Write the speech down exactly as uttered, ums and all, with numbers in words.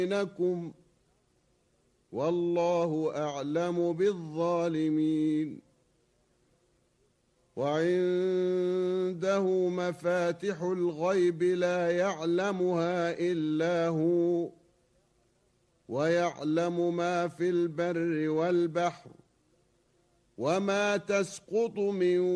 بينكم والله أعلم بالظالمين. وعنده مفاتح الغيب لا يعلمها إلا هو ويعلم ما في البر والبحر وما تسقط من